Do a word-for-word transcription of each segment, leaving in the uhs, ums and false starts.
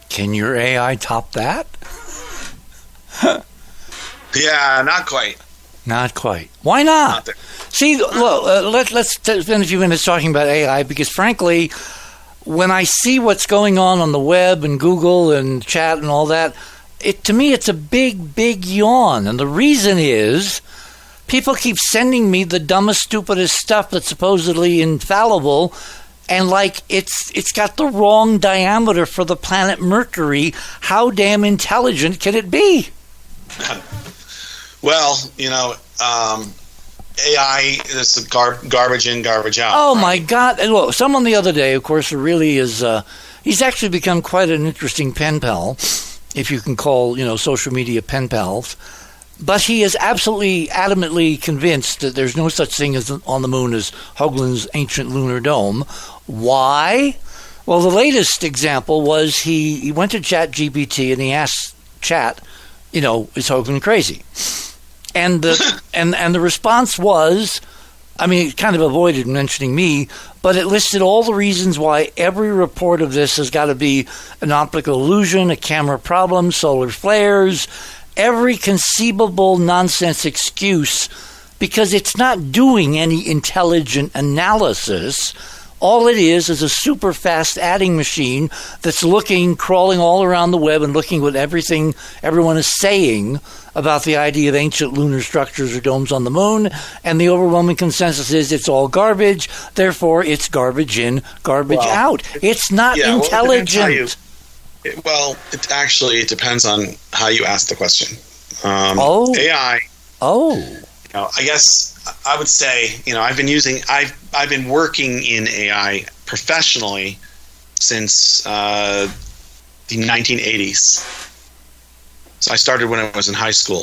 Can your A I top that? Yeah, not quite. Not quite. Why not? Not See, look, uh, let, let's spend a few minutes talking about A I, because frankly, when I see what's going on on the web and Google and chat and all that, it to me it's a big, big yawn. And the reason is people keep sending me the dumbest, stupidest stuff that's supposedly infallible, and like it's it's got the wrong diameter for the planet Mercury. How damn intelligent can it be? Well, you know, um, A I is the gar- garbage in, garbage out. Oh, right? my God. And look, someone the other day, of course, really is, uh, he's actually become quite an interesting pen pal, if you can call, you know, social media pen pals. But he is absolutely adamantly convinced that there's no such thing as on the moon as Hoagland's ancient lunar dome. Why? Well, the latest example was he, he went to ChatGPT and he asked Chat, you know, is Hoagland crazy? And the and and the response was, I mean, it kind of avoided mentioning me, but it listed all the reasons why every report of this has got to be an optical illusion, a camera problem, solar flares, every conceivable nonsense excuse, because it's not doing any intelligent analysis. All it is is a super fast adding machine that's looking, crawling all around the web and looking what everything everyone is saying about the idea of ancient lunar structures or domes on the moon, and the overwhelming consensus is it's all garbage, therefore it's garbage in, garbage well, out. It's not yeah, intelligent. Well, it, it, well, it actually it depends on how you ask the question. Um, oh. A I. Oh. You know, I guess I would say, you know, I've been using, I've, I've been working in A I professionally since uh, the nineteen eighties. So I started when I was in high school,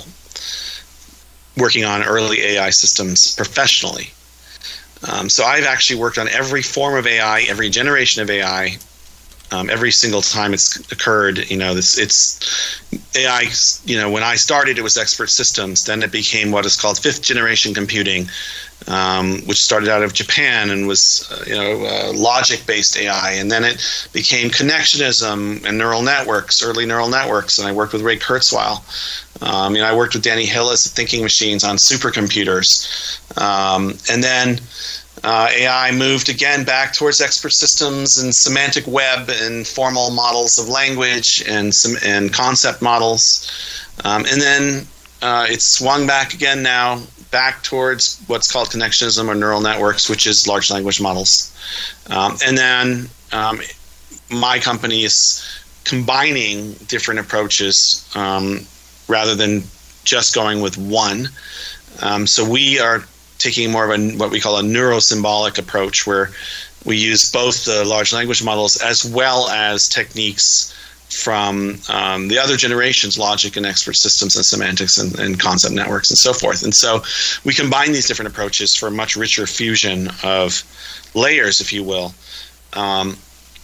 working on early A I systems professionally. Um, so I've actually worked on every form of A I, every generation of A I, um, every single time it's occurred. You know, this it's A I. You know, when I started, it was expert systems. Then it became what is called fifth generation computing, um, which started out of Japan and was, uh, you know, uh, logic-based A I. And then it became connectionism and neural networks, early neural networks. And I worked with Ray Kurzweil. Um, you know, I worked with Danny Hillis at Thinking Machines on supercomputers. Um, and then uh, A I moved again back towards expert systems and semantic web and formal models of language and some and concept models. Um, and then uh, it swung back again now, back towards what's called connectionism or neural networks, which is large language models. Um, and then um, my company is combining different approaches um, rather than just going with one. Um, so we are taking more of a what we call a neurosymbolic approach, where we use both the large language models as well as techniques from um, the other generations, logic and expert systems and semantics and, and concept networks and so forth. And so we combine these different approaches for a much richer fusion of layers, if you will. Um,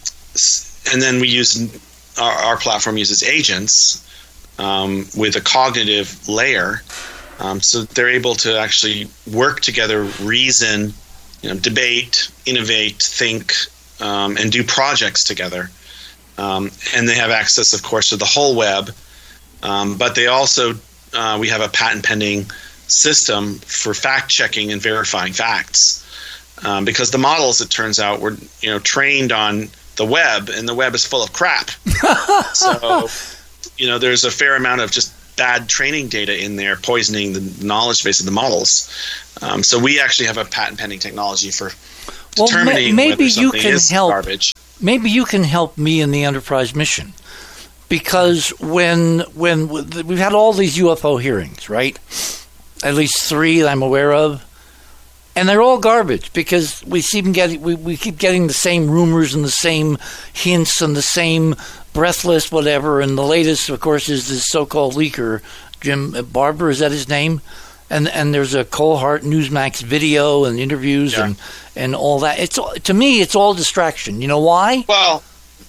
and then we use our, our platform uses agents um, with a cognitive layer. Um, so they're able to actually work together, reason, you know, debate, innovate, think, um, and do projects together. Um, and they have access, of course, to the whole web. Um, but they also, uh, we have a patent pending system for fact checking and verifying facts. Um, because the models, it turns out, were, you know, trained on the web, and the web is full of crap. So, you know, there's a fair amount of just bad training data in there, poisoning the knowledge base of the models. Um, so we actually have a patent pending technology for well, determining ma- maybe whether something you can is help, garbage. Maybe you can help me in the Enterprise mission, because when when we've had all these U F O hearings, right? At least three that I'm aware of, and they're all garbage because we seem getting we, we keep getting the same rumors and the same hints and the same breathless whatever. And the latest, of course, is this so-called leaker, Jim Barber. Is that his name? And and there's a Cold Newsmax video and interviews yeah. and, and all that. It's to me, it's all distraction. You know why? Well,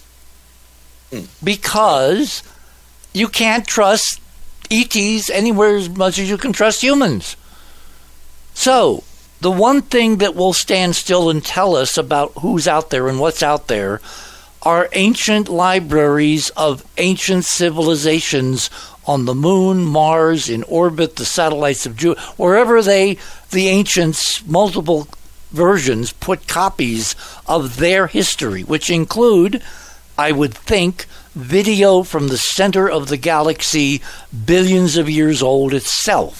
because you can't trust E Ts anywhere as much as you can trust humans. So the one thing that will stand still and tell us about who's out there and what's out there are ancient libraries of ancient civilizations on the moon, Mars, in orbit, the satellites of Jupiter, wherever they, the ancients, multiple versions, put copies of their history, which include, I would think, video from the center of the galaxy, billions of years old itself.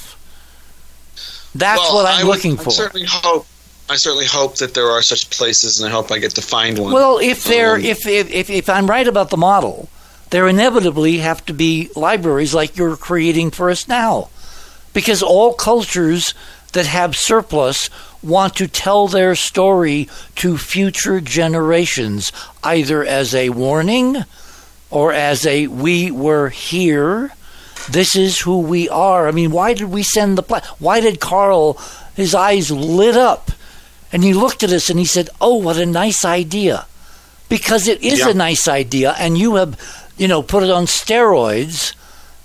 That's well, what I'm I would, looking for. I certainly hope. I certainly hope that there are such places, and I hope I get to find one. Well, if there, um, if, if if if I'm right about the model, there inevitably have to be libraries like you're creating for us now, because all cultures that have surplus want to tell their story to future generations, either as a warning or as a "we were here." This is who we are. I mean, why did we send the pla- Why did Carl, his eyes lit up, and he looked at us and he said, "Oh, what a nice idea," because it is yeah. a nice idea, and you have, you know, put it on steroids,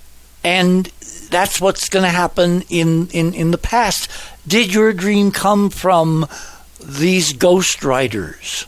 and that's what's going to happen in, in, in the past. Did your dream come from these ghost riders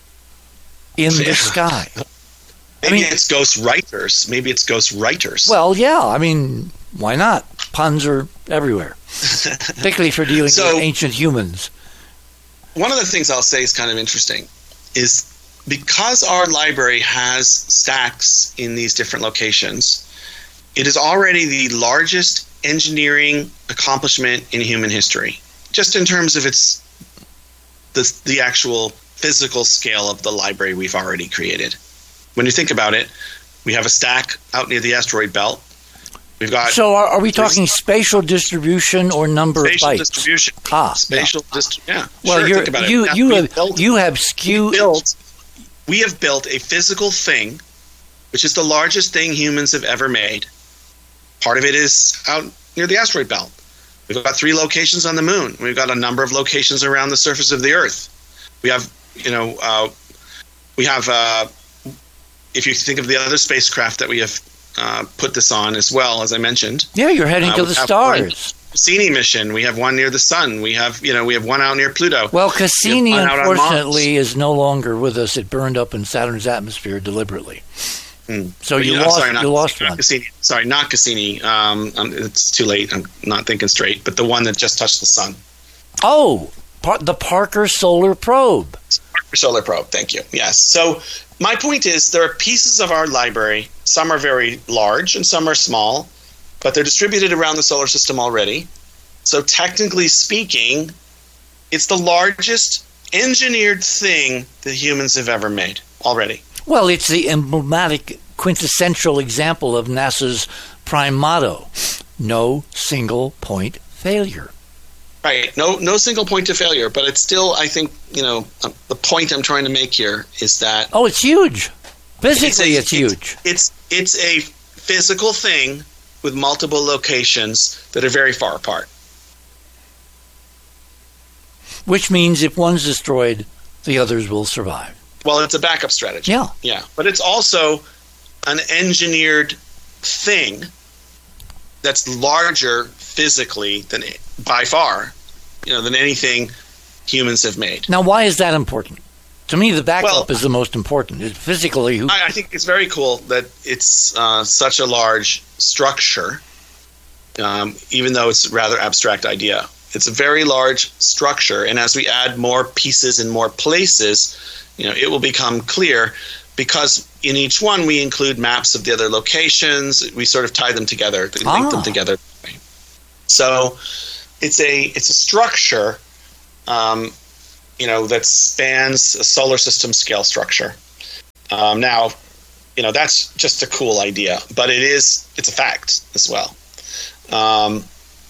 in Yeah. the sky? Maybe I mean, it's ghost writers. Maybe it's ghost writers. Well, yeah. I mean, why not? Puns are everywhere, particularly for dealing So- with ancient humans. One of the things I'll say is kind of interesting is because our library has stacks in these different locations, it is already the largest engineering accomplishment in human history, just in terms of its the, the actual physical scale of the library we've already created. When you think about it, we have a stack out near the asteroid belt. We've got So are, are we talking spatial distribution or number spatial of bytes? distribution. Ah, spatial dist- yeah. Well, sure, you're, think about you it. you We have built- you have we skewed. built we have built a physical thing, which is the largest thing humans have ever made. Part of it is out near the asteroid belt. We've got three locations on the moon. We've got a number of locations around the surface of the Earth. We have, you know, uh, we have. Uh, if you think of the other spacecraft that we have uh, put this on as well, as I mentioned. Yeah, you're heading uh, to we the have stars. one Cassini mission. We have one near the sun. We have, you know, we have one out near Pluto. Well, We have Cassini, one out on unfortunately, is no longer with us. It burned up in Saturn's atmosphere deliberately. Hmm. So But, you know, lost. sorry, not, you lost not one. Cassini. Sorry, not Cassini. Um, um, it's too late. I'm not thinking straight. But the one that just touched the sun. Oh, par- the Parker Solar Probe. Parker Solar Probe. Thank you. Yes. So my point is, there are pieces of our library. Some are very large and some are small, but they're distributed around the solar system already. So technically speaking, it's the largest engineered thing that humans have ever made already. Well, it's the emblematic, quintessential example of NASA's prime motto: no single point failure. Right. No, no single point of failure, but it's still, I think, you know, um, the point I'm trying to make here is that Oh, it's huge. Physically, it's, a, huge. It's it's a physical thing with multiple locations that are very far apart. Which means if one's destroyed, the others will survive. Well, it's a backup strategy. Yeah. Yeah. But it's also an engineered thing that's larger physically than by far, you know, than anything humans have made. Now, why is that important? To me, the backup Well, is the most important. It's physically, who, I, I think it's very cool that it's uh, such a large structure, um, even though it's a rather abstract idea. It's a very large structure, and as we add more pieces in more places, you know, it will become clear, because in each one we include maps of the other locations. We sort of tie them together, link Ah. them together. So it's a it's a structure, um, you know, that spans a solar system scale structure. Um, now, you know, that's just a cool idea, but it is it's a fact as well. Um,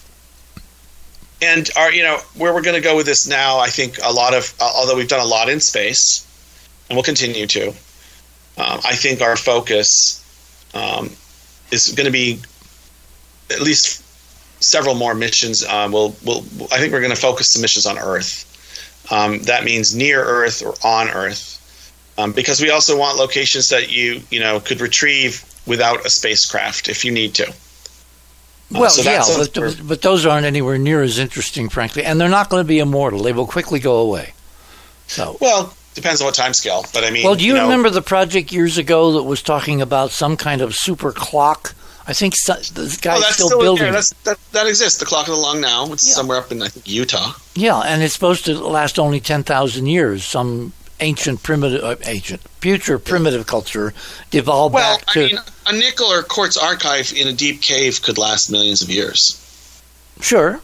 and our, you know, where we're going to go with this now, I think a lot of, uh, although we've done a lot in space, and we'll continue to, um, I think our focus um, is going to be at least several more missions. Um, we'll, we'll, I think we're going to focus some missions on Earth. Um, that means near Earth or on Earth, um, because we also want locations that you, you know, could retrieve without a spacecraft if you need to. well, Uh, so yeah, that's but, a- but those aren't anywhere near as interesting, frankly, and they're not going to be immortal. They will quickly go away. So, Well, depends on what time scale. But I mean, well, do you, you know, remember the project years ago that was talking about some kind of super clock? I think so, this guy's oh, that's still, still building. Yeah, that's, that that exists. The Clock of the Lung now. It's Yeah. somewhere up in I think Utah. Yeah, and it's supposed to last only ten thousand years. Some ancient primitive, uh, ancient, future primitive culture devolved Well, back to. I mean, a nickel or quartz archive in a deep cave could last millions of years. Sure.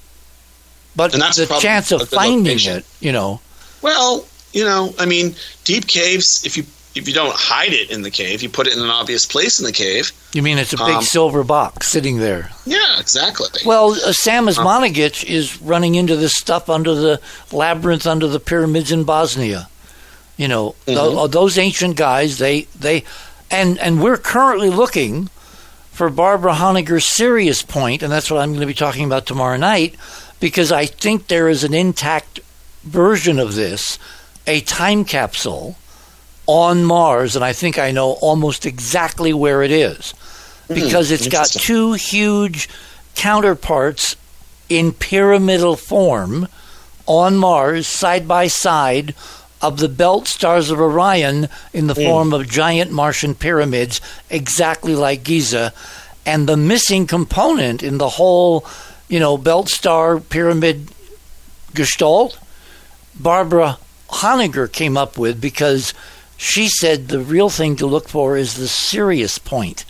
But And that's the probably chance a of good finding location. it, you know. Well, you know, I mean, deep caves. If you if you don't hide it in the cave, you put it in an obvious place in the cave. You mean it's a big Um, silver box sitting there? Yeah, exactly. Well, uh, Sam Osmanagich is running into this stuff under the labyrinth under the pyramids in Bosnia. You know, th- Mhm. those ancient guys, they, they, and, and we're currently looking for Barbara Honegger's Sirius Point, and that's what I'm going to be talking about tomorrow night, because I think there is an intact version of this, a time capsule on Mars, and I think I know almost exactly where it is, because it's got interesting. two huge counterparts in pyramidal form on Mars, side by side, of the belt stars of Orion in the form of giant Martian pyramids, exactly like Giza. And the missing component in the whole, you know, belt star pyramid gestalt, Barbara Honegger came up with, because she said the real thing to look for is the Sirius point,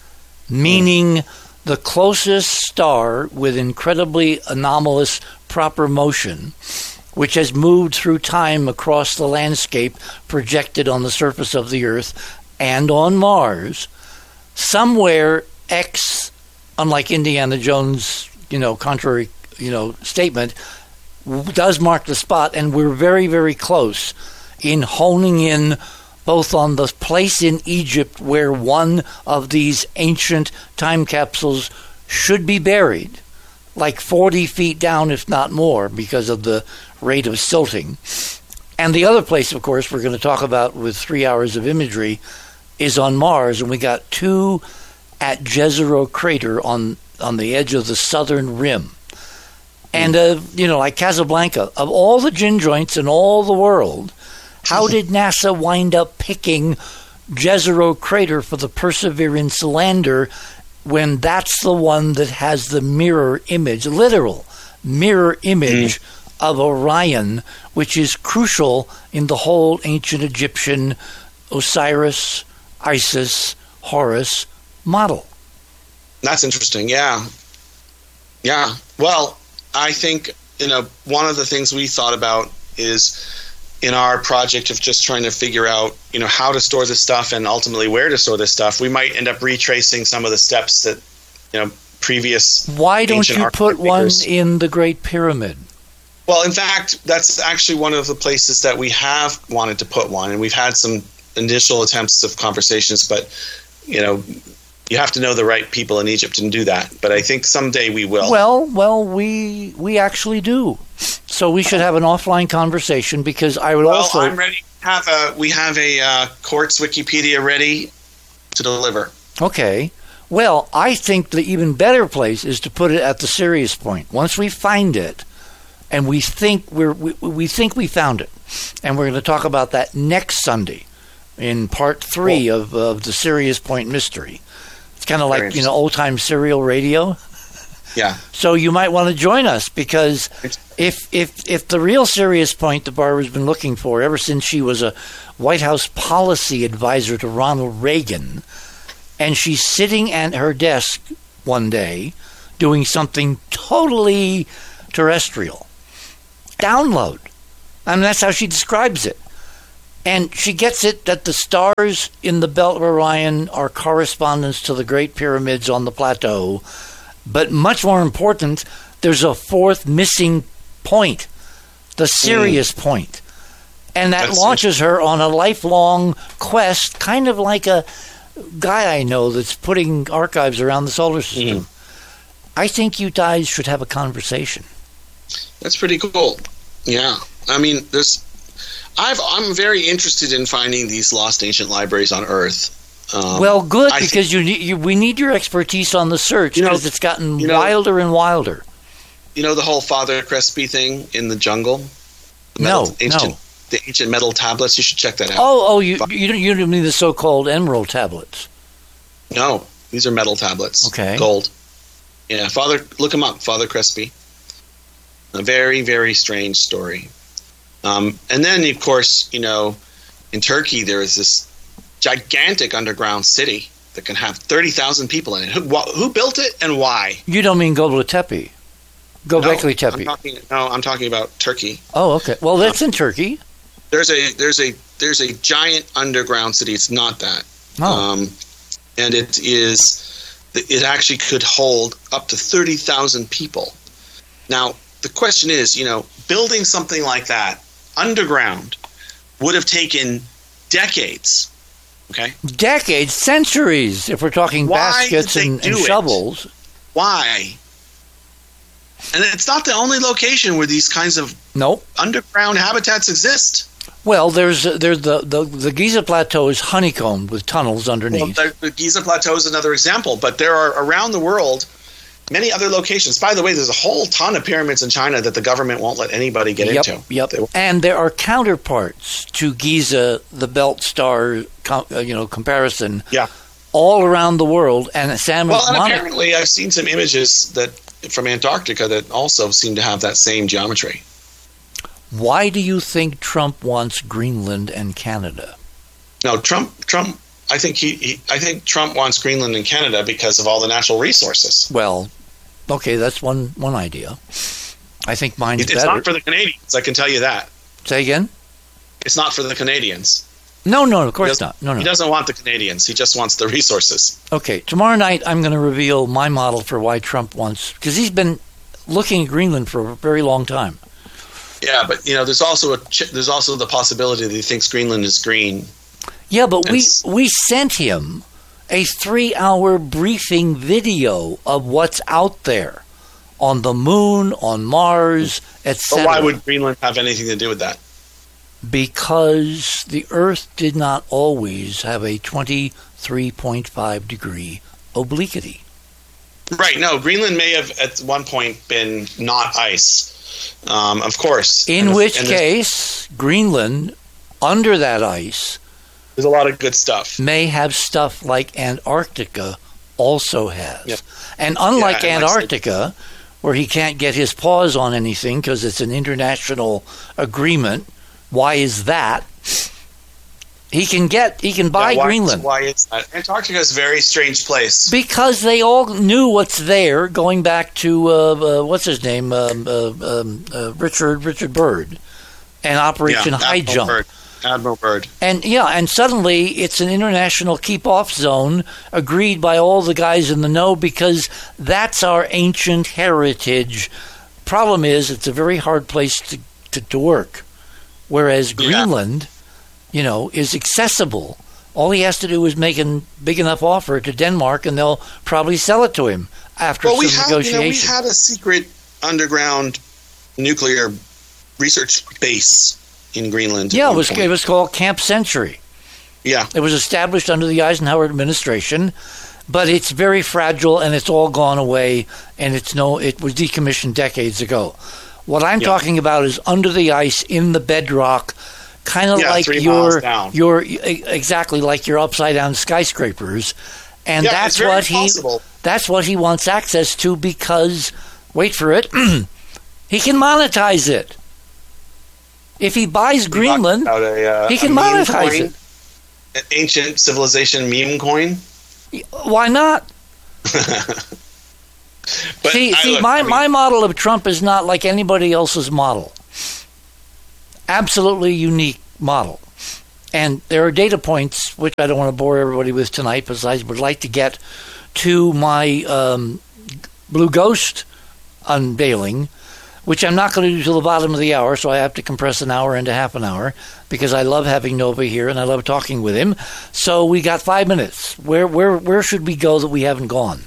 meaning the closest star with incredibly anomalous proper motion, which has moved through time across the landscape projected on the surface of the Earth and on Mars, somewhere X, unlike Indiana Jones, you know, contrary, you know, statement, does mark the spot, and we're very, very close in honing in both on the place in Egypt where one of these ancient time capsules should be buried, like forty feet down, if not more, because of the rate of silting. And the other place, of course, we're going to talk about with three hours of imagery is on Mars, and we got two at Jezero Crater on, on the edge of the southern rim. And, uh, you know, like Casablanca, of all the gin joints in all the world, how did NASA wind up picking Jezero Crater for the Perseverance lander when that's the one that has the mirror image, literal mirror image mm. of Orion, which is crucial in the whole ancient Egyptian Osiris, Isis, Horus model? That's interesting. Yeah. Yeah. Well, I think, you know, one of the things we thought about is in our project of just trying to figure out, you know, how to store this stuff and ultimately where to store this stuff, we might end up retracing some of the steps that, you know, previous. Why don't you put one makers. in the Great Pyramid? Well, in fact, that's actually one of the places that we have wanted to put one, and we've had some initial attempts of conversations, but, you know, you have to know the right people in Egypt and do that. But I think someday we will. Well, well, we we actually do. So we should have an offline conversation, because I would well, also. I'm ready. Have a we have a uh, Quartz Wikipedia ready to deliver. Okay. Well, I think the even better place is to put it at the Sirius Point. Once we find it, and we think we're we, we think we found it, and we're going to talk about that next Sunday in part three cool. of of the Sirius Point mystery. It's kind of like, you know, old time serial radio. Yeah. So you might want to join us, because if if if the real Sirius Point that Barbara's been looking for ever since she was a White House policy advisor to Ronald Reagan, and she's sitting at her desk one day doing something totally terrestrial, download. I mean, that's how she describes it. And she gets it that the stars in the belt of Orion are correspondents to the Great Pyramids on the plateau. But much more important, there's a fourth missing point, the Sirius mm. point. And that that's launches her on a lifelong quest, kind of like a guy I know that's putting archives around the solar system. Mm. I think you guys should have a conversation. That's pretty cool. Yeah. I mean, there's... I've, I'm very interested in finding these lost ancient libraries on Earth. Um, well, good, I because you, need, you we need your expertise on the search, because you know, it's gotten you know, wilder and wilder. You know the whole Father Crespi thing in the jungle? The no, ancient, no. the ancient metal tablets. You should check that out. Oh, oh, you you don't, you don't mean the so-called emerald tablets? No, these are metal tablets. Okay. Gold. Yeah, Father, look him up, Father Crespi. A very, very strange story. Um, and then, of course, you know, in Turkey, there is this gigantic underground city that can have thirty thousand people in it. Who, wh- who built it and why? You don't mean Göbekli Tepe? Göbekli no, I'm Tepe. talking, no, I'm talking about Turkey. Oh, okay. Well, that's in Turkey. There's a there's a there's a giant underground city. It's not that. Oh. Um, and it is it actually could hold up to thirty thousand people. Now, the question is, you know, building something like that underground would have taken decades. Okay? Decades, centuries, if we're talking Why baskets did they and, and do it? shovels. Why? And it's not the only location where these kinds of Nope. underground habitats exist. Well, there's there's the, the, the Giza Plateau is honeycombed with tunnels Well, underneath. the, the Giza Plateau is another example, but there are around the world many other locations. By the way, there's a whole ton of pyramids in China that the government won't let anybody get Yep, into. yep. They- And there are counterparts to Giza, the Belt Star, com- uh, you know, comparison, Yeah. all around the world. And Sam Well, is and mon- apparently I've seen some images that from Antarctica that also seem to have that same geometry. Why do you think Trump wants Greenland and Canada? No, Trump. Trump. I think he, he. I think Trump wants Greenland and Canada because of all the natural resources. Well, okay, that's one one idea. I think mine's It's better. not for the Canadians. I can tell you that. Say again? It's not for the Canadians. No, no, of course doesn't- not. No, no. He doesn't want the Canadians. He just wants the resources. Okay, tomorrow night I'm going to reveal my model for why Trump wants, because he's been looking at Greenland for a very long time. Yeah, but you know, there's also a ch- there's also the possibility that he thinks Greenland is green. Yeah, but we It's- we sent him a three-hour briefing video of what's out there on the moon, on Mars, et But cetera. why would Greenland have anything to do with that? Because the Earth did not always have a twenty-three point five degree obliquity. Right. No, Greenland may have at one point been not ice. Um, of course. In And- which and there's- case, Greenland, under that ice, there's a lot of good stuff. may have stuff like Antarctica also has. Yeah. And unlike Yeah, and like I said- Antarctica, where he can't get his paws on anything because it's an international agreement, why is that? He can get, he can buy Yeah, why, Greenland. Why is that? Antarctica is a very strange place. Because they all knew what's there, going back to uh, uh, what's his name, um, uh, um, uh, Richard Richard Byrd, and Operation Yeah, High Admiral Jump. Byrd. Admiral Byrd. And yeah, and suddenly it's an international keep-off zone agreed by all the guys in the know because that's our ancient heritage. Problem is, it's a very hard place to, to, to work, whereas Yeah. Greenland, you know, is accessible. All he has to do is make a big enough offer to Denmark, and they'll probably sell it to him after Well, some we had, you know, we negotiation. had a secret underground nuclear research base in Greenland. at yeah, it one was point. it was called Camp Century. Yeah. It was established under the Eisenhower administration, but it's very fragile and it's all gone away, and it's no it was decommissioned decades ago. What I'm Yeah. talking about is under the ice in the bedrock, kind of Yeah, like three your miles down. your exactly like your upside down skyscrapers, and Yeah, that's it's very what he possible. that's what he wants access to because wait for it, he can monetize it. If he buys Greenland, About a, uh, he can a meme monetize coin, it. An ancient civilization meme coin. Why not? But see, I- see, look, my, I mean, my model of Trump is not like anybody else's model. Absolutely unique model. And there are data points, which I don't want to bore everybody with tonight, because I would like to get to my um, Blue Ghost unveiling, which I'm not going to do till the bottom of the hour, so I have to compress an hour into half an hour, because I love having Nova here and I love talking with him. So we got five minutes. Where where where should we go that we haven't gone?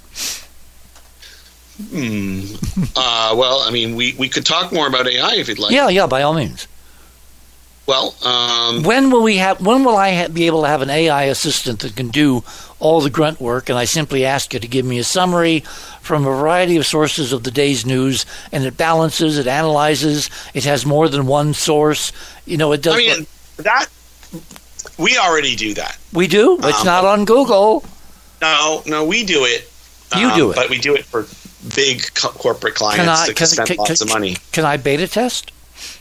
Hmm. uh, well, I mean, we, we could talk more about A I if you'd like. Yeah, yeah, by all means. Well, um, when will we have? When will I ha- be able to have an A I assistant that can do all the grunt work, and I simply ask it to give me a summary from a variety of sources of the day's news, and it balances, it analyzes, it has more than one source. You know, it does. I mean, that we already do that. We do. It's um, not on Google. No, no, we do it. You um, do it, but we do it for big co- corporate clients can I, that can, spend can, lots can, of money. Can I beta test?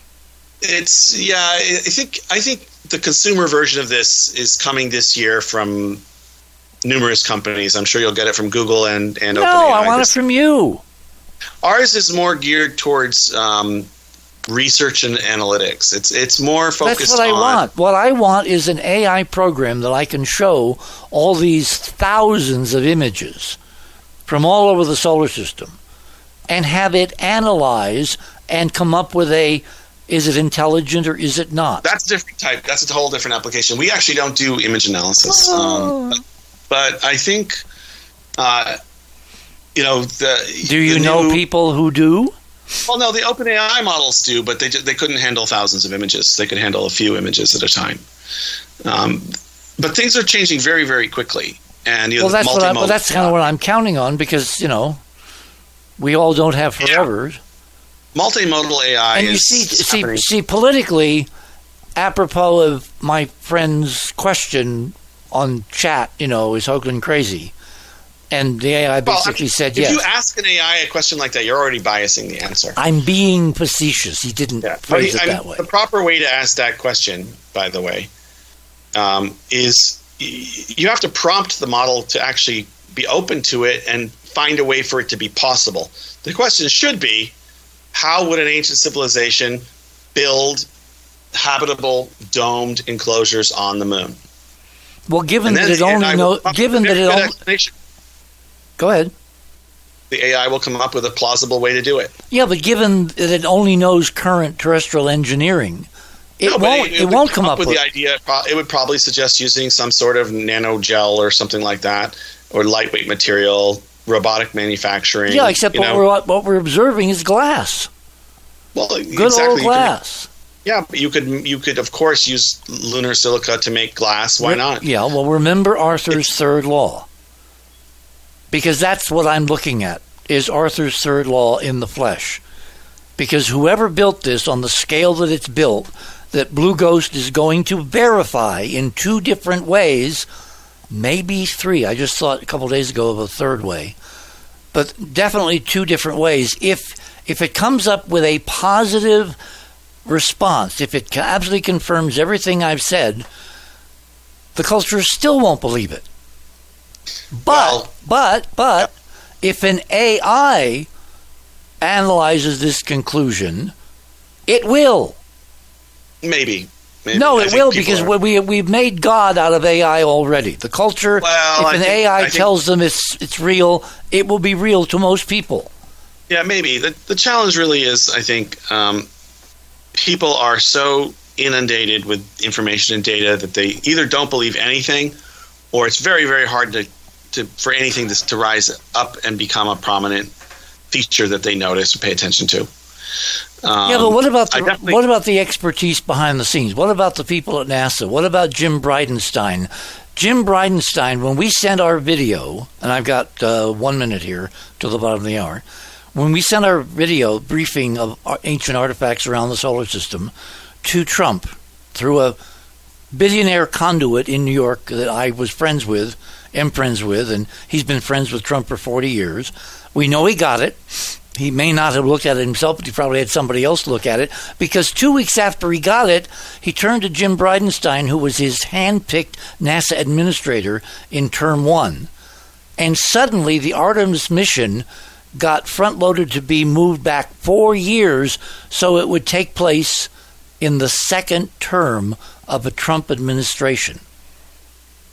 It's yeah. I think I think the consumer version of this is coming this year from numerous companies. I'm sure you'll get it from Google and and No, OpenAI. I want it from you. Ours is more geared towards um, research and analytics. It's it's more focused. That's what I on, want. What I want is an A I program that I can show all these thousands of images from all over the solar system and have it analyze and come up with a, is it intelligent or is it not? That's a different type. That's a whole different application. We actually don't do image analysis. Oh. Um, but, but I think, uh, you know, the Do you the know new, people who do? Well, no, the OpenAI models do, but they they couldn't handle thousands of images. They could handle a few images at a time. Um, but things are changing very, very quickly. And you know, Well, that's what I, well, that's kind of uh, what I'm counting on because, you know, we all don't have forever. Yeah. Multimodal A I and you is see, see, happening. see, politically, apropos of my friend's question on chat, you know, is Hoagland crazy? And the A I basically well, I mean, said if yes. If you ask an A I a question like that, you're already biasing the answer. I'm being facetious. He didn't Yeah. phrase I mean, it I that mean, way. The proper way to ask that question, by the way, um, is y- you have to prompt the model to actually be open to it and find a way for it to be possible. The question should be, how would an ancient civilization build habitable domed enclosures on the moon? Well, given And that then it the only A I know, will come up given with a that it good only, explanation. go ahead. The A I will come up with a plausible way to do it. Yeah, but given that it only knows current terrestrial engineering, it No, but won't. It, would won't come up with, with. the idea. It would probably suggest using some sort of nano gel or something like that, or lightweight material, robotic manufacturing. Yeah, except you what know. we're what we're observing is glass. Well, Good exactly. old You could- glass. yeah, but you could you could of course use lunar silica to make glass. Why Re- not? Yeah. Well, remember Arthur's third law, because that's what I'm looking at. Is Arthur's third law in the flesh? Because whoever built this on the scale that it's built, that Blue Ghost is going to verify in two different ways, maybe three. I just thought a couple of days ago of a third way, but definitely two different ways. If if it comes up with a positive response, if it absolutely confirms everything I've said, the culture still won't believe it. But Well, but but if an A I analyzes this conclusion, it will. maybe. maybe. No, I it think will people because are- we we've made God out of A I already. The culture, Well, if I an think- A I, I think- tells them it's it's real, it will be real to most people. Yeah, maybe. The, the challenge really is, I think, um, people are so inundated with information and data that they either don't believe anything, or it's very, very hard to, to for anything to, to rise up and become a prominent feature that they notice or pay attention to. Um, Yeah, but what about I the, definitely- what about the expertise behind the scenes? What about the people at NASA? What about Jim Bridenstine? Jim Bridenstine, when we sent our video, and I've got uh, one minute here till the bottom of the hour, when we sent our video briefing of our ancient artifacts around the solar system to Trump through a billionaire conduit in New York that I was friends with, am friends with, and he's been friends with Trump for forty years. We know he got it. He may not have looked at it himself, but he probably had somebody else look at it, because two weeks after he got it, he turned to Jim Bridenstine, who was his hand-picked NASA administrator in term one. And suddenly the Artemis mission got front-loaded to be moved back four years so it would take place in the second term of a Trump administration.